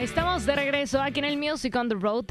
Estamos de regreso aquí en el Music on the Road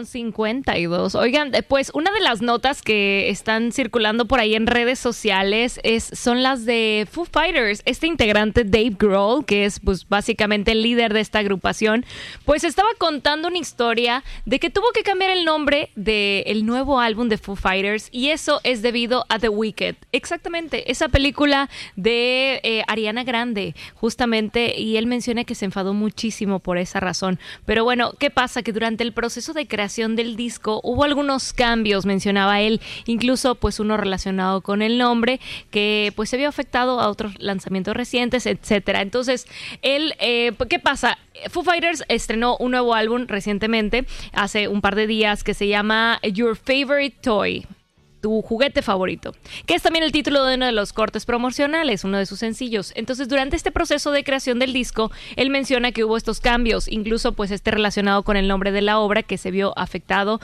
3:52. Oigan, pues una de las notas que están circulando por ahí en redes sociales son las de Foo Fighters. Este integrante Dave Grohl, que es pues básicamente el líder de esta agrupación, pues estaba contando una historia de que tuvo que cambiar el nombre del nuevo álbum de Foo Fighters, y eso es debido a The Wicked. Exactamente, esa película de Ariana Grande, justamente, y él menciona que se enfadó muchísimo por esa razón. Pero bueno, ¿qué pasa? Que durante el proceso de creación del disco hubo algunos cambios, mencionaba él, incluso pues uno relacionado con el nombre, que pues se vio afectado a otros lanzamientos recientes, etcétera. Entonces, él, ¿qué pasa? Foo Fighters estrenó un nuevo álbum recientemente, hace un par de días, que se llama Your Favorite Toy, tu juguete favorito, que es también el título de uno de los cortes promocionales, uno de sus sencillos. Entonces, durante este proceso de creación del disco, él menciona que hubo estos cambios, incluso pues relacionado con el nombre de la obra, que se vio afectado,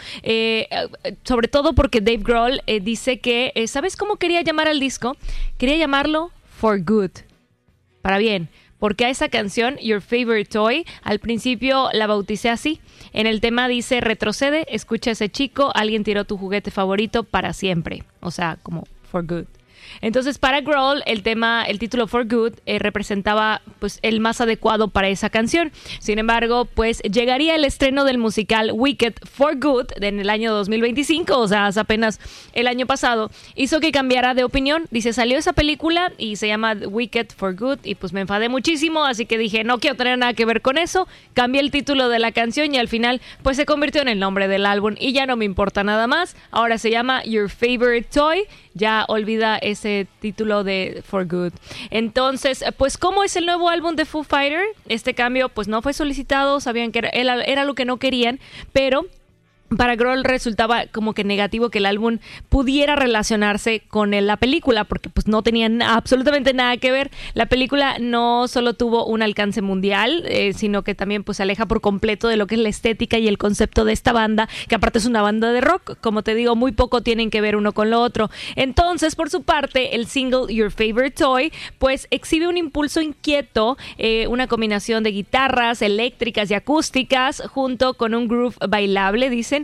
sobre todo porque Dave Grohl dice que, ¿sabes cómo quería llamar al disco? Quería llamarlo For Good, para bien. Porque a esa canción, Your Favorite Toy, al principio la bauticé así. En el tema dice: retrocede, escucha a ese chico, alguien tiró tu juguete favorito para siempre. O sea, como For Good. Entonces, para Grohl, el título For Good representaba pues el más adecuado para esa canción. Sin embargo, pues llegaría el estreno del musical Wicked For Good en el año 2025, o sea, hace apenas el año pasado, hizo que cambiara de opinión. Dice, salió esa película y se llama Wicked For Good y pues me enfadé muchísimo, así que dije, no quiero tener nada que ver con eso. Cambié el título de la canción y al final pues se convirtió en el nombre del álbum y ya no me importa nada más. Ahora se llama Your Favorite Toy. Ya olvida ese título de For Good. Entonces, pues, ¿cómo es el nuevo álbum de Foo Fighters? Este cambio, pues, no fue solicitado. Sabían que era lo que no querían, pero para Grohl resultaba como que negativo que el álbum pudiera relacionarse con la película, porque pues no tenían absolutamente nada que ver. La película no solo tuvo un alcance mundial, sino que también pues se aleja por completo de lo que es la estética y el concepto de esta banda, que aparte es una banda de rock. Como te digo, muy poco tienen que ver uno con lo otro. Entonces, por su parte, el single Your Favorite Toy pues exhibe un impulso inquieto, una combinación de guitarras eléctricas y acústicas junto con un groove bailable, dice.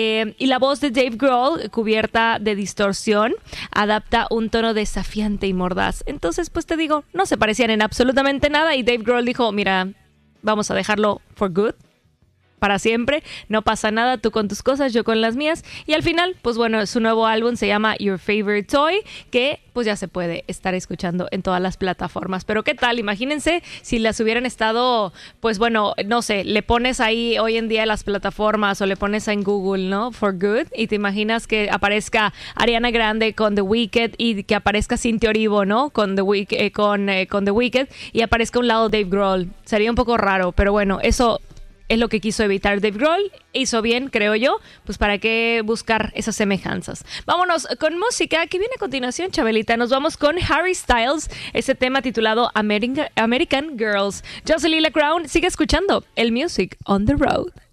Y la voz de Dave Grohl, cubierta de distorsión, adapta un tono desafiante y mordaz. Entonces, pues te digo, no se parecían en absolutamente nada y Dave Grohl dijo, mira, vamos a dejarlo For Good, para siempre, no pasa nada, tú con tus cosas, yo con las mías. Y al final, pues bueno, su nuevo álbum se llama Your Favorite Toy, que pues ya se puede estar escuchando en todas las plataformas. Pero ¿qué tal? Imagínense si las hubieran estado, pues bueno, no sé, le pones ahí hoy en día las plataformas o le pones en Google, ¿no? For Good, y te imaginas que aparezca Ariana Grande con The Wicked y que aparezca Cynthia Erivo, ¿no? Con The Wicked y aparezca a un lado Dave Grohl. Sería un poco raro, pero bueno, eso es lo que quiso evitar Dave Grohl. Hizo bien, creo yo, pues para qué buscar esas semejanzas. Vámonos con música que viene a continuación, Chabelita. Nos vamos con Harry Styles, ese tema titulado American Girls. Yo soy Lila Crown, sigue escuchando el Music on the Road.